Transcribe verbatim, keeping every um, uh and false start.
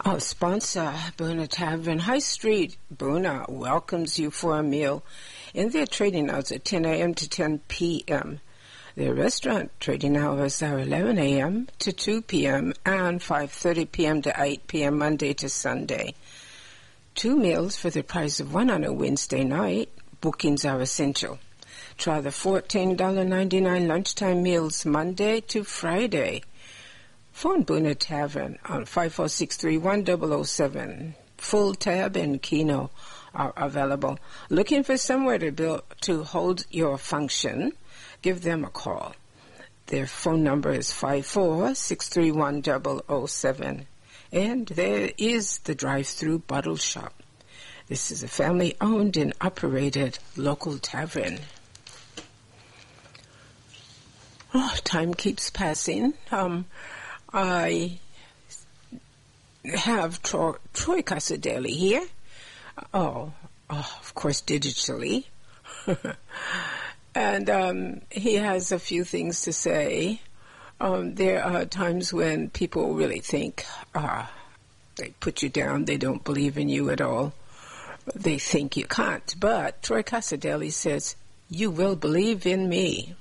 Our sponsor, Boona Tavern High Street, Boona, welcomes you for a meal in their trading hours at ten a.m. to ten p.m. Their restaurant trading hours are eleven a.m. to two p.m. and five thirty p.m. to eight p.m. Monday to Sunday. Two meals for the price of one on a Wednesday night. Bookings are essential. Try the fourteen ninety-nine lunchtime meals Monday to Friday. Phone Boona Tavern on five four six three one zero zero seven. Full Tab and Keno are available. Looking for somewhere to build, to hold your function? Give them a call. Their phone number is five four six three one zero zero seven. And there is the drive-through bottle shop. This is a family-owned and operated local tavern. Oh, time keeps passing. Um, I have Troy, Troy Casadeli here. Oh, oh, of course, digitally. And um, he has a few things to say. Um, there are times when people really think uh, they put you down. They don't believe in you at all. They think you can't. But Troy Casadeli says, you will believe in me.